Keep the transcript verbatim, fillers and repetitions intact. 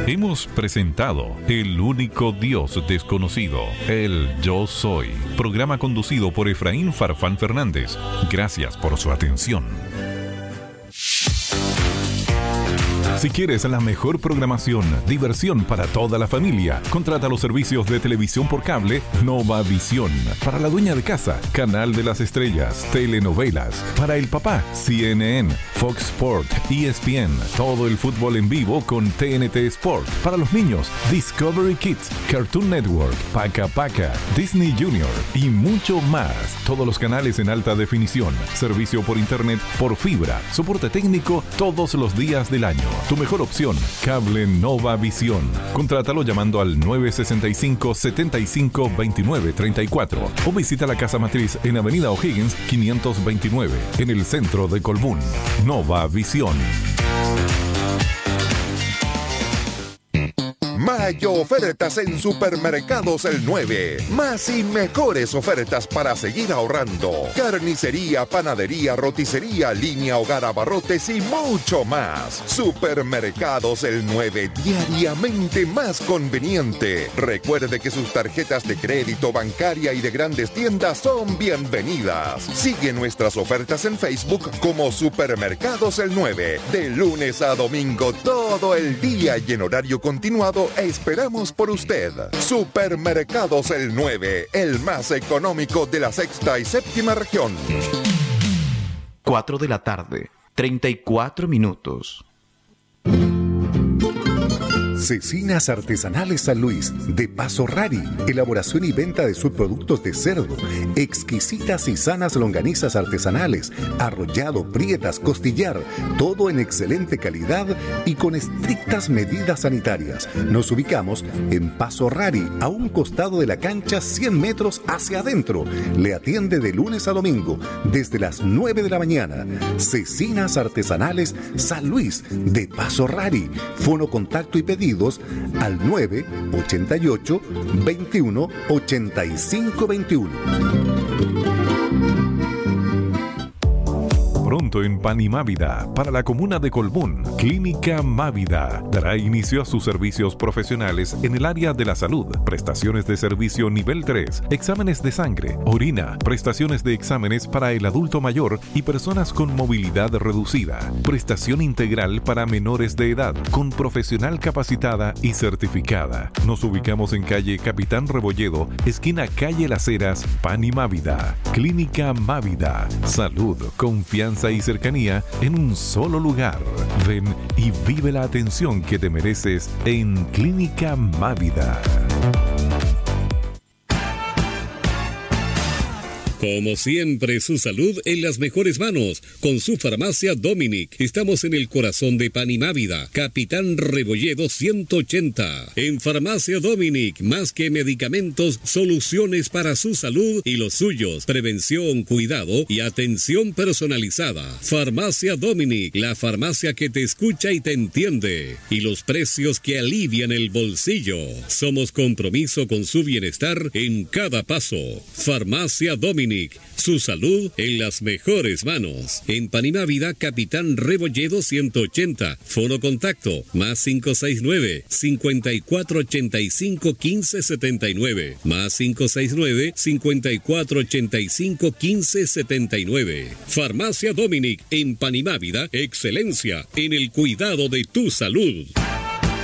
Hemos presentado El único Dios desconocido, el Yo Soy, programa conducido por Efraín Farfán Fernández. Gracias por su atención. Si quieres la mejor programación, diversión para toda la familia, contrata los servicios de televisión por cable Nova Visión. Para la dueña de casa, Canal de las Estrellas, telenovelas. Para el papá, C N N, Fox Sport, E S P N. Todo el fútbol en vivo con T N T Sport. Para los niños, Discovery Kids, Cartoon Network, Paca Paca, Disney Junior y mucho más. Todos los canales en alta definición. Servicio por internet, por fibra. Soporte técnico todos los días del año. Tu mejor opción, Cable Nova Visión. Contrátalo llamando al nueve sesenta y cinco, setenta y cinco, veintinueve treinta y cuatro o visita la casa matriz en Avenida O'Higgins quinientos veintinueve, en el centro de Colbún. Nova Visión. Mayo ofertas en Supermercados El nueve. Más y mejores ofertas para seguir ahorrando. Carnicería, panadería, roticería, línea hogar, abarrotes y mucho más. Supermercados El nueve, diariamente más conveniente. Recuerde que sus tarjetas de crédito, bancaria y de grandes tiendas son bienvenidas. Sigue nuestras ofertas en Facebook como Supermercados El nueve. De lunes a domingo todo el día y en horario continuado esperamos por usted. Supermercados El nueve, el más económico de la sexta y séptima región. cuatro de la tarde, treinta y cuatro minutos. Cecinas Artesanales San Luis, de Paso Rari, elaboración y venta de subproductos de cerdo, exquisitas y sanas longanizas artesanales, arrollado, prietas, costillar, todo en excelente calidad y con estrictas medidas sanitarias. Nos ubicamos en Paso Rari, a un costado de la cancha, cien metros hacia adentro. Le atiende de lunes a domingo, desde las nueve de la mañana. Cecinas Artesanales San Luis, de Paso Rari. Fono, contacto y pedido al nueve ochenta y ocho, veintiuno, ochenta y cinco veintiuno. Pronto en Panimávida, para la comuna de Colbún, Clínica Mávida dará inicio a sus servicios profesionales en el área de la salud, prestaciones de servicio nivel tres, exámenes de sangre, orina, prestaciones de exámenes para el adulto mayor y personas con movilidad reducida, prestación integral para menores de edad, con profesional capacitada y certificada. Nos ubicamos en calle Capitán Rebolledo, esquina calle Las Heras, Panimávida. Clínica Mávida, salud, confianza y cercanía en un solo lugar. Ven y vive la atención que te mereces en Clínica Mávida. Como siempre, su salud en las mejores manos. Con su farmacia Dominic. Estamos en el corazón de Panimávida, Capitán Rebolledo ciento ochenta. En Farmacia Dominic, más que medicamentos, soluciones para su salud y los suyos. Prevención, cuidado y atención personalizada. Farmacia Dominic, la farmacia que te escucha y te entiende. Y los precios que alivian el bolsillo. Somos compromiso con su bienestar en cada paso. Farmacia Dominic. Su salud en las mejores manos. En Panimávida, Capitán Rebolledo ciento ochenta. Fono contacto más cinco seis nueve, cincuenta y cuatro ochenta y cinco, quince setenta y nueve. Más cinco seis nueve, cincuenta y cuatro ochenta y cinco, quince setenta y nueve. Farmacia Dominic en Panimávida, excelencia en el cuidado de tu salud.